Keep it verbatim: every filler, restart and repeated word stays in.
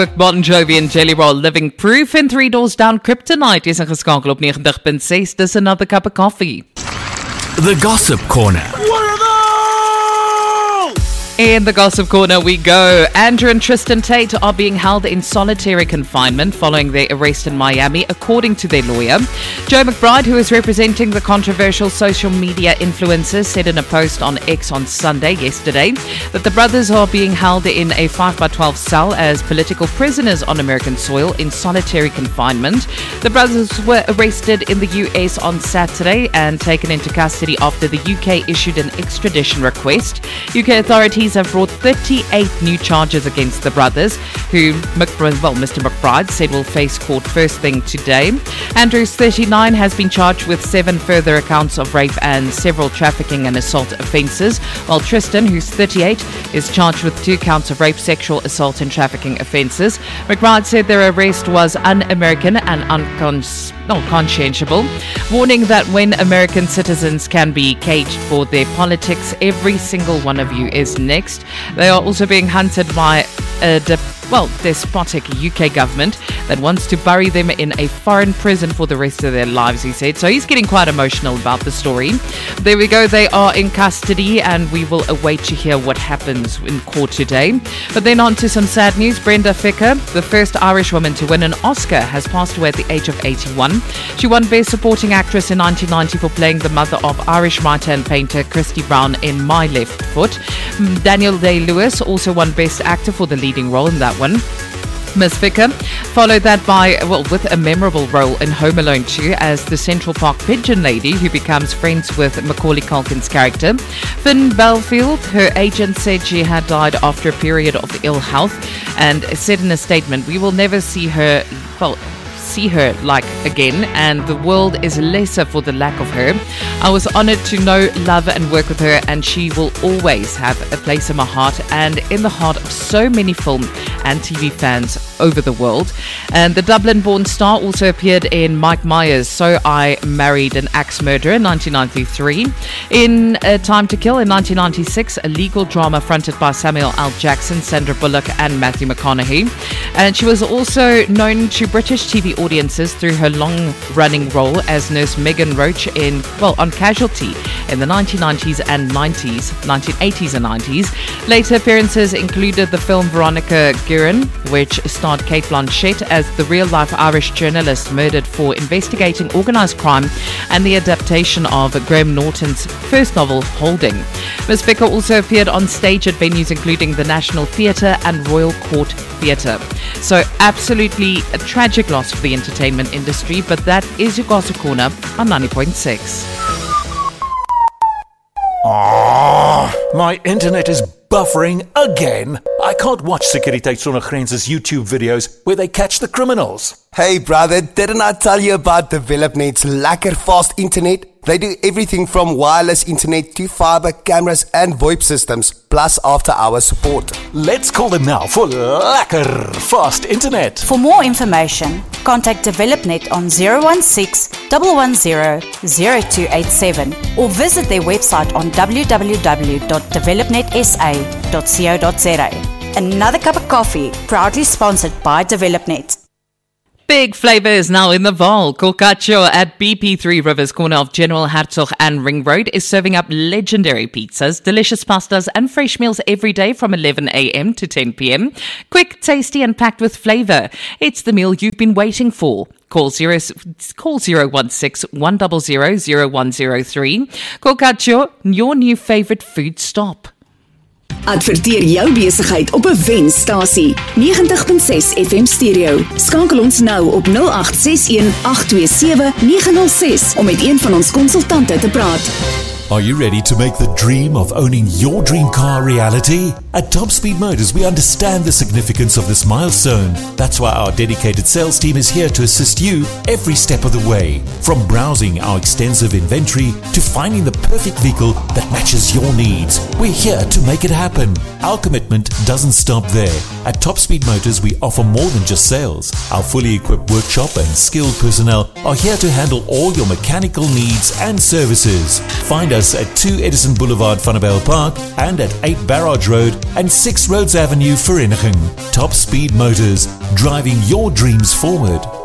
Bon Jovi en Jelly Roll, Living Proof en Three Doors Down Kryptonite is ingeskakel op ninety point six. Dis another cup of coffee. The Gossip Corner. In the Gossip Corner we go. Andrew and Tristan Tate are being held in solitary confinement following their arrest in Miami, according to their lawyer. Joe McBride, who is representing the controversial social media influencers, said in a post on X on Sunday, yesterday, that the brothers are being held in a five by twelve cell as political prisoners on American soil in solitary confinement. The brothers were arrested in the U S on Saturday and taken into custody after the U K issued an extradition request. U K authorities have brought thirty-eight new charges against the brothers, who McBride, well, Mister McBride said will face court first thing today. Andrews, thirty-nine, has been charged with seven further accounts of rape and several trafficking and assault offences, while Tristan, who's thirty-eight, is charged with two counts of rape, sexual assault and trafficking offences. McBride said their arrest was un-American and uncons- no, conscientious, warning that when American citizens can be caged for their politics, every single one of you is next. They are also being hunted by a de- well, despotic U K government that wants to bury them in a foreign prison for the rest of their lives, he said. So he's getting quite emotional about the story. There we go. They are in custody and we will await to hear what happens in court today. But then on to some sad news. Brenda Ficker, the first Irish woman to win an Oscar, has passed away at the age of eighty-one. She won Best Supporting Actress in nineteen ninety for playing the mother of Irish writer and painter Christy Brown in My Left Foot. Daniel Day-Lewis also won Best Actor for the leading role in that one. Miss Ficker followed that by, well, with a memorable role in Home Alone two as the Central Park pigeon lady who becomes friends with Macaulay Culkin's character. Finn Belfield, her agent, said she had died after a period of ill health and said in a statement, "We will never see her, well, see her like again, and the world is lesser for the lack of her. I was honored to know, love and work with her, and she will always have a place in my heart and in the heart of so many film and T V fans over the world." And the Dublin-born star also appeared in Mike Myers' So I Married an Axe Murderer in nineteen ninety-three. In uh, Time to Kill in nineteen ninety-six, a legal drama fronted by Samuel L. Jackson, Sandra Bullock and Matthew McConaughey. And she was also known to British T V audiences through her long-running role as Nurse Megan Roach in, well, on Casualty in the nineteen nineties and nineties, nineteen eighties and nineties. Later appearances included the film Veronica Guerin, which starred Kate Blanchett as the real-life Irish journalist murdered for investigating organised crime, and the adaptation of Graham Norton's first novel, Holding. Miss Ficker also appeared on stage at venues including the National Theatre and Royal Court Theatre. So absolutely a tragic loss for the entertainment industry, but that is your Gossip Corner on ninety point six. Oh, my internet is buffering again. I can't watch Sekuriteit Sonder Grense's YouTube videos where they catch the criminals. Hey brother, didn't I tell you about DevelopNet's lekker fast internet? They do everything from wireless internet to fiber, cameras and VoIP systems, plus after-hours support. Let's call them now for lekker fast internet. For more information, contact DevelopNet on zero one six, one one zero, zero two eight seven or visit their website on w w w dot developnet s a dot co dot z a. Another cup of coffee, proudly sponsored by DevelopNet. Big flavour is now in the Vaal. Colcaccio at B P three Rivers, corner of General Hertzog and Ring Road, is serving up legendary pizzas, delicious pastas and fresh meals every day from eleven a.m. to ten p.m. Quick, tasty and packed with flavour. It's the meal you've been waiting for. Call zero, call zero one six, one zero zero, zero one zero three. Colcaccio, your new favourite food stop. Adverteer jou besigheid op 'n wenstasie. ninety point six F M Stereo. Skakel ons nou op zero eight six one, eight two seven, nine zero six om met een van ons konsultante te praat. Are you ready to make the dream of owning your dream car a reality? At Top Speed Motors, we understand the significance of this milestone. That's why our dedicated sales team is here to assist you every step of the way. From browsing our extensive inventory to finding the perfect vehicle that matches your needs, we're here to make it happen. Our commitment doesn't stop there. At Top Speed Motors, we offer more than just sales. Our fully equipped workshop and skilled personnel are here to handle all your mechanical needs and services. Find us us at two Edison Boulevard, Vanderbilt Park, and at eight Barrage Road and six Rhodes Avenue, Vereeniging. Top Speed Motors, driving your dreams forward.